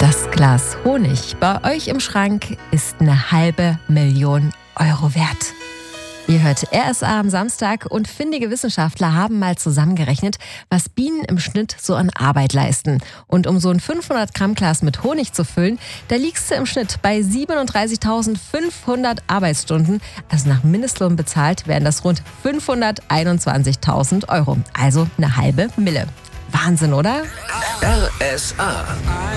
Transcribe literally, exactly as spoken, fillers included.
Das Glas Honig bei euch im Schrank ist eine halbe Million Euro wert. Ihr hört R S A am Samstag und findige Wissenschaftler haben mal zusammengerechnet, was Bienen im Schnitt so an Arbeit leisten. Und um so ein fünfhundert Gramm Glas mit Honig zu füllen, da liegst du im Schnitt bei siebenunddreißigtausendfünfhundert Arbeitsstunden. Also nach Mindestlohn bezahlt wären das rund fünfhunderteinundzwanzigtausend Euro. Also eine halbe Mille. Wahnsinn, oder? R S A